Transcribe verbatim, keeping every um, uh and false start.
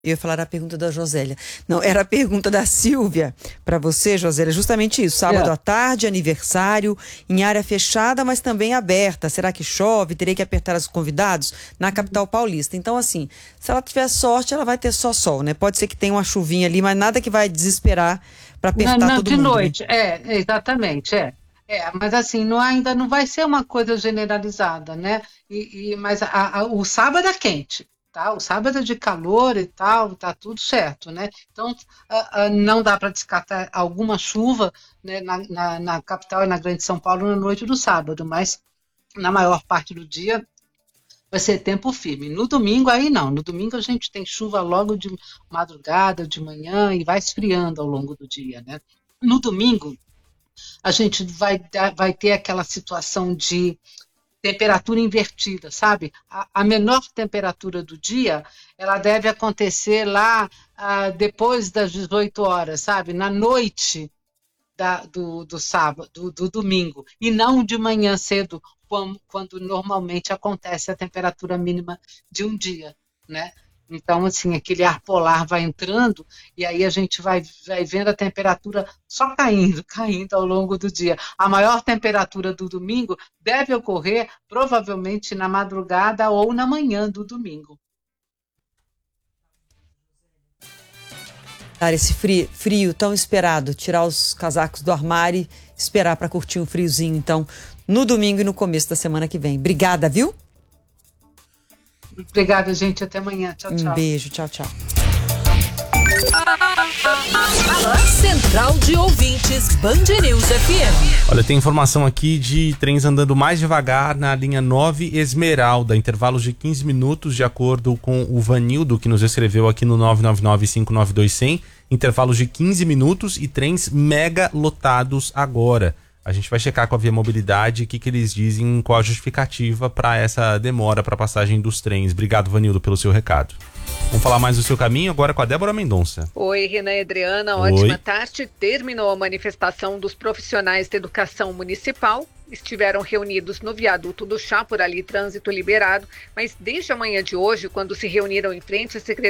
Eu ia falar a pergunta da Josélia. Não, era a pergunta da Silvia para você, Josélia. Justamente isso. Sábado É. à tarde, aniversário, em área fechada, mas também aberta. Será que chove? Terei que apertar os convidados? Na capital paulista. Então, assim, se ela tiver sorte, ela vai ter só sol, né? Pode ser que tenha uma chuvinha ali, mas nada que vai desesperar para apertar Não, não, todo de mundo, noite, né? é, exatamente, é. É, mas assim, não, ainda não vai ser uma coisa generalizada, né? E, e- mas a- a- o sábado é quente, tá? O sábado é de calor e tal, tá tudo certo, né? Então, a- a- não dá para descartar alguma chuva, né, na, na, na capital e na Grande São Paulo na noite do sábado, mas na maior parte do dia vai ser tempo firme. No domingo, aí não. No domingo a gente tem chuva logo de madrugada, de manhã e vai esfriando ao longo do dia, né? No domingo, a gente vai, dar- vai ter aquela situação de temperatura invertida, sabe? A, a menor temperatura do dia, ela deve acontecer lá ah, depois das dezoito horas, sabe? Na noite da- do, do sábado, do, do domingo, e não de manhã cedo, quando, quando normalmente acontece a temperatura mínima de um dia, né? Então, assim, aquele ar polar vai entrando e aí a gente vai, vai vendo a temperatura só caindo, caindo ao longo do dia. A maior temperatura do domingo deve ocorrer provavelmente na madrugada ou na manhã do domingo. Dar esse frio, frio tão esperado, tirar os casacos do armário e esperar para curtir um friozinho, então, no domingo e no começo da semana que vem. Obrigada, viu? Obrigada, gente. Até amanhã. Tchau, Um tchau. beijo, tchau, tchau. Central de Ouvintes, Band News F M. Olha, tem informação aqui de trens andando mais devagar na linha nove Esmeralda, intervalos de quinze minutos, de acordo com o Vanildo, que nos escreveu aqui no nove nove nove, cinco nove dois, zero zero, intervalos de quinze minutos e trens mega lotados agora. A gente vai checar com a Via Mobilidade o que, que eles dizem, qual a justificativa para essa demora para a passagem dos trens. Obrigado, Vanildo, pelo seu recado. Vamos falar mais do seu caminho agora com a Débora Mendonça. Oi, Renan e Adriana, Oi. ótima tarde. Terminou a manifestação dos profissionais de educação municipal. Estiveram reunidos no viaduto do Chá, por ali trânsito liberado, mas desde a manhã de hoje, quando se reuniram em frente à Secretaria